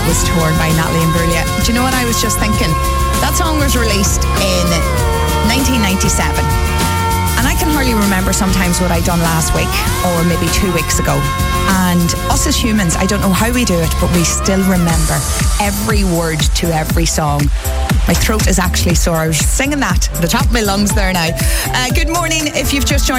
was torn by Natalie Imbruglia. Do you know what I was just thinking? That song was released in 1997. And I can hardly remember sometimes what I'd done last week or maybe 2 weeks ago. And us as humans, I don't know how we do it, but we still remember every word to every song. My throat is actually sore. I was singing that at the top of my lungs there now. Good morning. If you've just joined